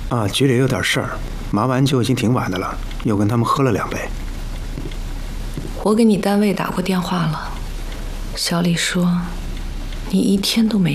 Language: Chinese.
啊，局里有点事儿，忙完酒已经挺晚的了，又跟他们喝了2杯。 我给你单位打过电话了，小李说，你1天都没